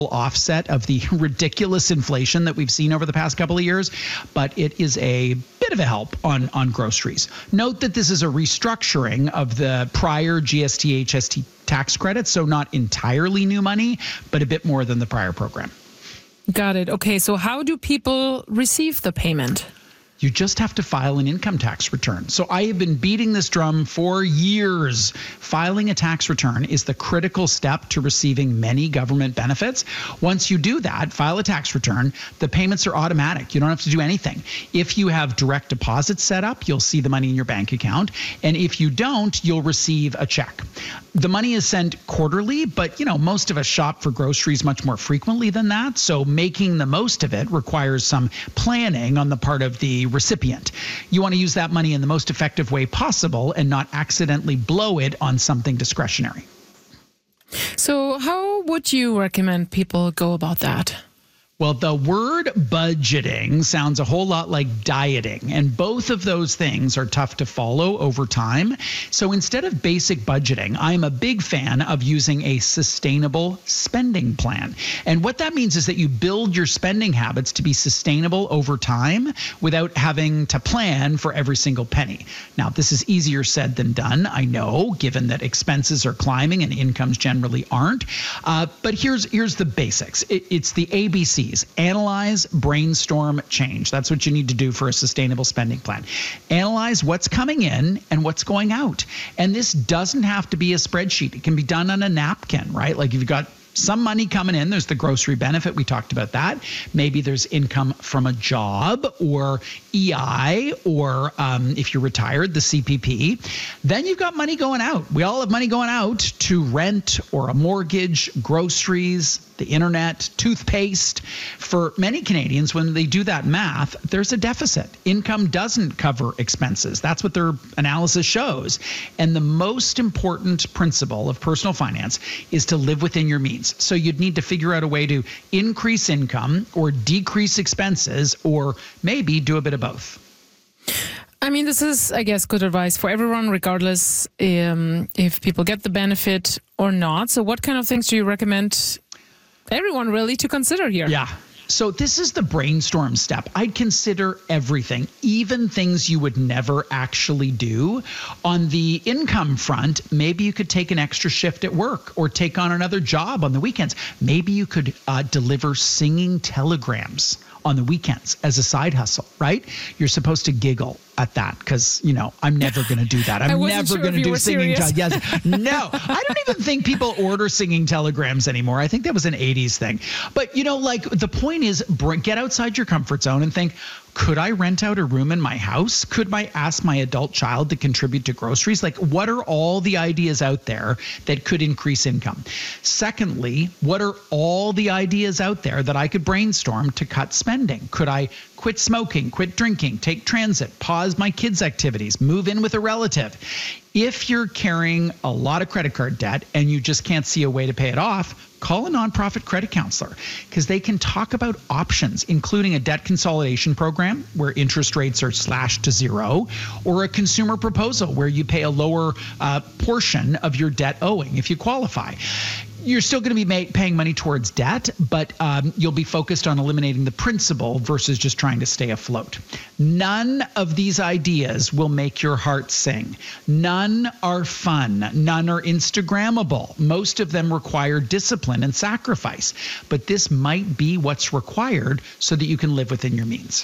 offset of the ridiculous inflation that we've seen over the past couple of years, but it is a bit of a help on groceries. Note that this is a restructuring of the prior GST HST tax credits, so not entirely new money, but a bit more than the prior program. Got it. Okay, so how do people receive the payment? You just have to file an income tax return. So I have been beating this drum for years. Filing a tax return is the critical step to receiving many government benefits. Once you do that, file a tax return, the payments are automatic. You don't have to do anything. If you have direct deposit set up, you'll see the money in your bank account. And if you don't, you'll receive a check. The money is sent quarterly, but most of us shop for groceries much more frequently than that. So making the most of it requires some planning on the part of the recipient. You want to use that money in the most effective way possible and not accidentally blow it on something discretionary. So how would you recommend people go about that? Well, the word budgeting sounds a whole lot like dieting, and both of those things are tough to follow over time. So instead of basic budgeting, I'm a big fan of using a sustainable spending plan. And what that means is that you build your spending habits to be sustainable over time without having to plan for every single penny. Now, this is easier said than done, I know, given that expenses are climbing and incomes generally aren't. But here's the basics. It's the ABCs. Analyze, brainstorm, change. That's what you need to do for a sustainable spending plan. Analyze what's coming in and what's going out. And this doesn't have to be a spreadsheet. It can be done on a napkin, right? Like if you've got some money coming in, there's the grocery benefit. We talked about that. Maybe there's income from a job or EI, or if you're retired, the CPP. Then you've got money going out. We all have money going out to rent or a mortgage, groceries, the internet, toothpaste. For many Canadians, when they do that math, there's a deficit. Income doesn't cover expenses. That's what their analysis shows. And the most important principle of personal finance is to live within your means. So you'd need to figure out a way to increase income or decrease expenses, or maybe do a bit of both. I mean, this is, I guess, good advice for everyone, regardless if people get the benefit or not. So what kind of things do you recommend everyone really to consider here? Yeah. So this is the brainstorm step. I'd consider everything, even things you would never actually do. On the income front, maybe you could take an extra shift at work or take on another job on the weekends. Maybe you could deliver singing telegrams on the weekends as a side hustle, right? You're supposed to giggle at that because, I'm never going to do that. I'm never going to do singing. Yes. No, I don't even think people order singing telegrams anymore. I think that was an 80s thing. But, the point is get outside your comfort zone and think, could I rent out a room in my house? Could I ask my adult child to contribute to groceries? What are all the ideas out there that could increase income? Secondly, what are all the ideas out there that I could brainstorm to cut spending? Could I quit smoking, quit drinking, take transit, pause my kids' activities, move in with a relative? If you're carrying a lot of credit card debt and you just can't see a way to pay it off, call a nonprofit credit counselor because they can talk about options, including a debt consolidation program where interest rates are slashed to zero, or a consumer proposal where you pay a lower portion of your debt owing if you qualify. You're still going to be paying money towards debt, but you'll be focused on eliminating the principal versus just trying to stay afloat. None of these ideas will make your heart sing. None are fun. None are Instagrammable. Most of them require discipline and sacrifice, but this might be what's required so that you can live within your means.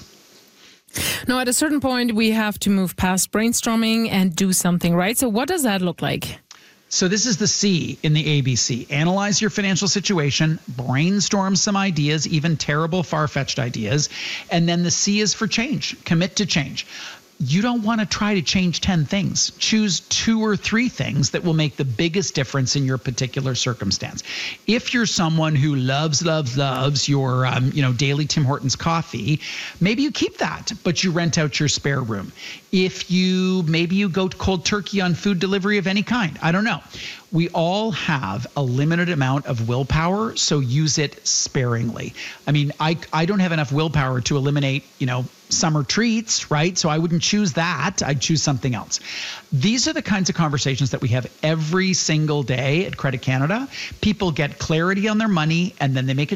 Now, at a certain point, we have to move past brainstorming and do something, right? So what does that look like? So this is the C in the ABC. Analyze your financial situation, brainstorm some ideas, even terrible, far-fetched ideas. And then the C is for change. Commit to change. You don't want to try to change 10 things. Choose 2 or 3 things that will make the biggest difference in your particular circumstance. If you're someone who loves your daily Tim Hortons coffee, maybe you keep that, but you rent out your spare room. Maybe you go cold turkey on food delivery of any kind. I don't know. we all have a limited amount of willpower, so use it sparingly. I mean, I don't have enough willpower to eliminate, summer treats, right? So I wouldn't choose that. I'd choose something else. These are the kinds of conversations that we have every single day at Credit Canada. People get clarity on their money, and then they make a